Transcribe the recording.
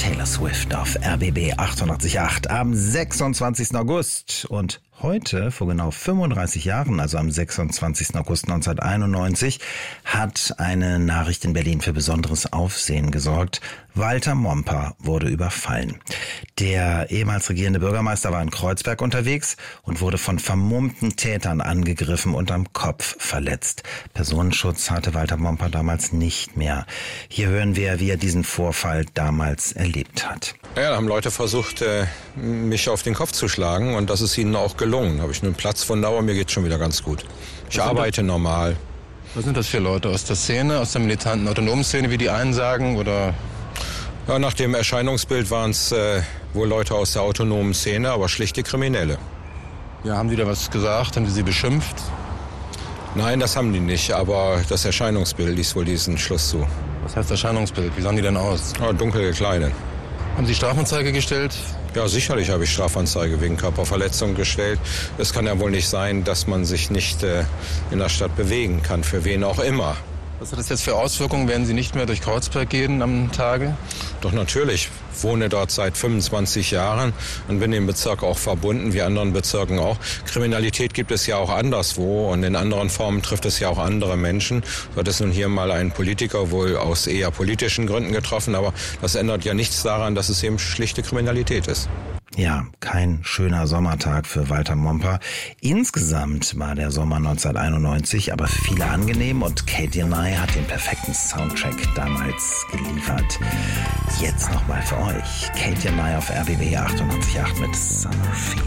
Taylor Swift auf RBB 88.8 am 26. August. Und heute, vor genau 35 Jahren, also am 26. August 1991, hat eine Nachricht in Berlin für besonderes Aufsehen gesorgt. Walter Momper wurde überfallen. Der ehemals regierende Bürgermeister war in Kreuzberg unterwegs und wurde von vermummten Tätern angegriffen und am Kopf verletzt. Personenschutz hatte Walter Momper damals nicht mehr. Hier hören wir, wie er diesen Vorfall damals erlebt hat. Ja, da haben Leute versucht, mich auf den Kopf zu schlagen, und das ist ihnen auch gelungen. Da habe ich einen Platzwunde, aber mir geht's schon wieder ganz gut. Ich arbeite normal. Was sind das für Leute aus der Szene, aus der militanten autonomen Szene, wie die einen sagen, oder? Ja, nach dem Erscheinungsbild waren es wohl Leute aus der autonomen Szene, aber schlichte Kriminelle. Ja, haben die da was gesagt? Haben die sie beschimpft? Nein, das haben die nicht, aber das Erscheinungsbild ließ wohl diesen Schluss zu. Was heißt Erscheinungsbild? Wie sahen die denn aus? Ja, dunkel gekleidet. Haben Sie Strafanzeige gestellt? Ja, sicherlich habe ich Strafanzeige wegen Körperverletzung gestellt. Es kann ja wohl nicht sein, dass man sich nicht in der Stadt bewegen kann, für wen auch immer. Was hat das jetzt für Auswirkungen? Werden Sie nicht mehr durch Kreuzberg gehen am Tage? Doch natürlich. Ich wohne dort seit 25 Jahren und bin dem Bezirk auch verbunden, wie anderen Bezirken auch. Kriminalität gibt es ja auch anderswo und in anderen Formen trifft es ja auch andere Menschen. So hat es nun hier mal ein Politiker wohl aus eher politischen Gründen getroffen, aber das ändert ja nichts daran, dass es eben schlichte Kriminalität ist. Ja, kein schöner Sommertag für Walter Momper. Insgesamt war der Sommer 1991 aber für viele angenehm und Katie Nye hat den perfekten Soundtrack damals geliefert. Jetzt nochmal für euch. Katie Nye auf RBB 88.8 mit Summer Fever.